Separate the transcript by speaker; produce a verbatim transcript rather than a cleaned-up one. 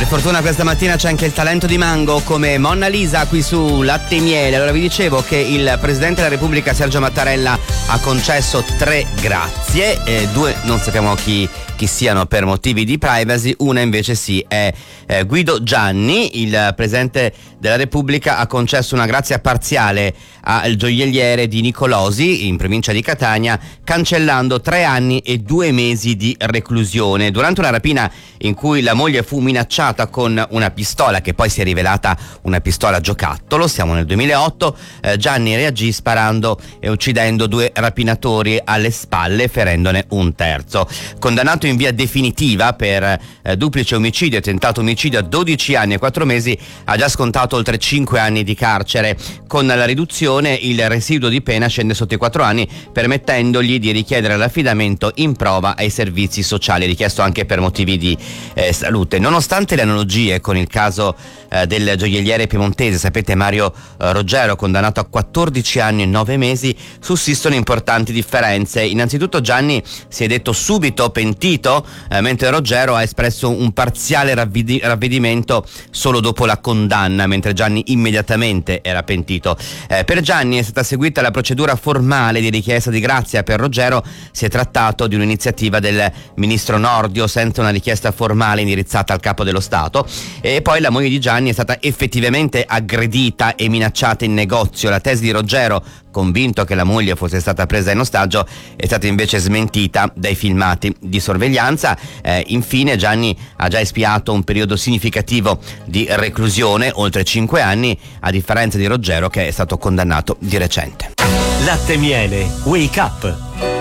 Speaker 1: fortuna questa mattina c'è anche il talento di Mango come Monna Lisa qui su Latte e Miele. Allora vi dicevo che il Presidente della Repubblica Sergio Mattarella ha concesso tre grazie, eh, due non sappiamo chi, chi siano per motivi di privacy, una invece sì, è eh, Guido Gianni. Il Presidente della Repubblica ha concesso una grazia parziale al gioielliere di Nicolosi in provincia di Catania, cancellando tre anni e due mesi di reclusione. Durante una rapina in cui la moglie fu minacciata con una pistola che poi si è rivelata una pistola giocattolo, siamo nel duemilaotto, eh, Gianni reagì sparando e uccidendo due rapinatori alle spalle, ferendone un terzo. Condannato in via definitiva per eh, duplice omicidio e tentato omicidio a dodici anni e quattro mesi, ha già scontato oltre cinque anni di carcere. Con la riduzione il residuo di pena scende sotto i quattro anni, permettendogli di richiedere l'affidamento in prova ai servizi sociali, richiesto anche per motivi di eh, salute. Nonostante le analogie con il caso eh, del gioielliere piemontese, sapete, Mario eh, Roggero, condannato a quattordici anni e nove mesi, sussistono importanti differenze. Innanzitutto Gianni si è detto subito pentito, eh, mentre Roggero ha espresso un parziale ravvedi- ravvedimento solo dopo la condanna, mentre Gianni immediatamente era pentito. Eh, per Gianni è stata seguita la procedura formale di richiesta di grazia. Per Roggero si è trattato di un'iniziativa del ministro Nordio senza una richiesta formale indirizzata al capo dello Stato. E poi la moglie di Gianni è stata effettivamente aggredita e minacciata in negozio. La tesi di Roggero, convinto che la moglie fosse stata presa in ostaggio, è stata invece smentita dai filmati di sorveglianza. Eh, infine Gianni ha già espiato un periodo significativo di reclusione, oltre cinque anni, a differenza di Roggero che è stato condannato di recente.
Speaker 2: Latte e Miele, Wake Up.